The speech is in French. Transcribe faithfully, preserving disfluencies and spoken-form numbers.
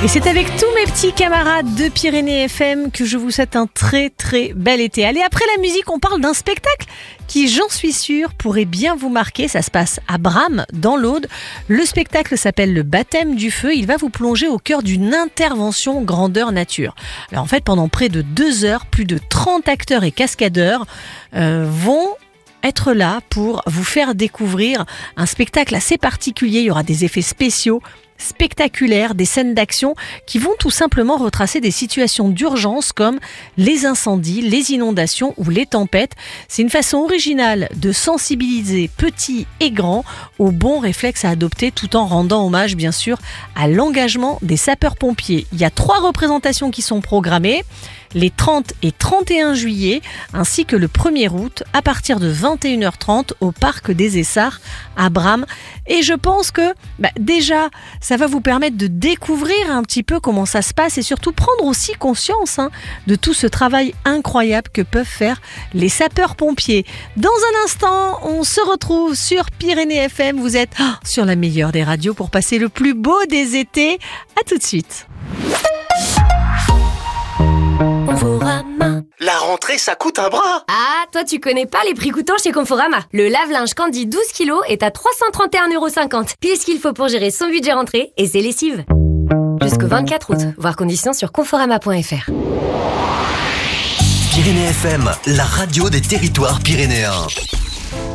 Et c'est avec tous mes petits camarades de Pyrénées F M que je vous souhaite un très très bel été. Allez, après la musique, on parle d'un spectacle qui, j'en suis sûre, pourrait bien vous marquer. Ça se passe à Bram, dans l'Aude. Le spectacle s'appelle Le Baptême du Feu. Il va vous plonger au cœur d'une intervention grandeur nature. Alors en fait, pendant près de deux heures, plus de trente acteurs et cascadeurs euh, vont être là pour vous faire découvrir un spectacle assez particulier. Il y aura des effets spéciaux spectaculaires, des scènes d'action qui vont tout simplement retracer des situations d'urgence comme les incendies, les inondations ou les tempêtes. C'est une façon originale de sensibiliser petits et grands aux bons réflexes à adopter tout en rendant hommage bien sûr à l'engagement des sapeurs-pompiers. Il y a trois représentations qui sont programmées, les trente et trente et un juillet, ainsi que le premier août, à partir de vingt et une heures trente au Parc des Essarts à Bram. Et je pense que bah, déjà, ça va vous permettre de découvrir un petit peu comment ça se passe et surtout prendre aussi conscience hein, de tout ce travail incroyable que peuvent faire les sapeurs-pompiers. Dans un instant, on se retrouve sur Pyrénées F M. Vous êtes oh, sur la meilleure des radios pour passer le plus beau des étés. À tout de suite. La rentrée, ça coûte un bras. Ah, toi tu connais pas les prix coûtants chez Conforama. Le lave-linge Candy douze kilos est à trois cent trente et un euros cinquante. Pile ce qu'il faut pour gérer son budget rentrée et ses lessives. Jusqu'au vingt-quatre août. Voir conditions sur conforama point f r. Pyrénées F M, la radio des territoires pyrénéens.